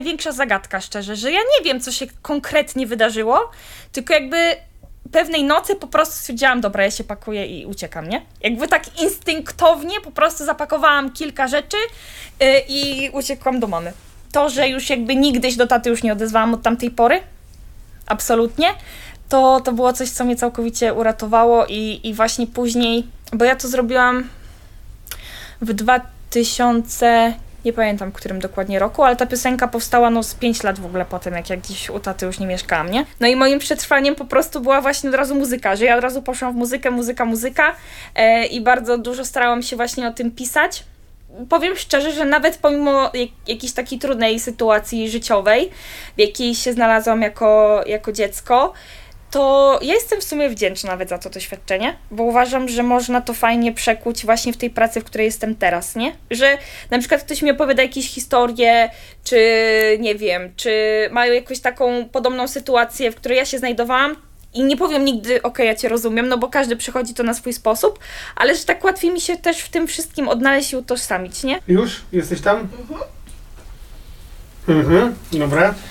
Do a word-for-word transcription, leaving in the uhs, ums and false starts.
Największa zagadka, szczerze, że ja nie wiem, co się konkretnie wydarzyło, tylko jakby pewnej nocy po prostu stwierdziłam, dobra, ja się pakuję i uciekam, nie? Jakby tak instynktownie po prostu zapakowałam kilka rzeczy yy, i uciekłam do mamy. To, że już jakby nigdy się do taty już nie odezwałam od tamtej pory, absolutnie, to, to było coś, co mnie całkowicie uratowało i, i właśnie później, bo ja to zrobiłam w dwa tysiące, nie pamiętam, w którym dokładnie roku, ale ta piosenka powstała no z pięć lat w ogóle po tym, jak ja gdzieś u taty już nie mieszkałam, nie? No i moim przetrwaniem po prostu była właśnie od razu muzyka, że ja od razu poszłam w muzykę, muzyka, muzyka e, i bardzo dużo starałam się właśnie o tym pisać. Powiem szczerze, że nawet pomimo jak, jakiejś takiej trudnej sytuacji życiowej, w jakiej się znalazłam jako, jako dziecko, to ja jestem w sumie wdzięczna nawet za to doświadczenie, bo uważam, że można to fajnie przekuć właśnie w tej pracy, w której jestem teraz, nie? Że na przykład ktoś mi opowiada jakieś historie, czy nie wiem, czy mają jakąś taką podobną sytuację, w której ja się znajdowałam i nie powiem nigdy, okej, ja cię rozumiem, no bo każdy przychodzi to na swój sposób, ale że tak łatwiej mi się też w tym wszystkim odnaleźć i utożsamić, nie? Już? Jesteś tam? Mhm. Mhm, dobra.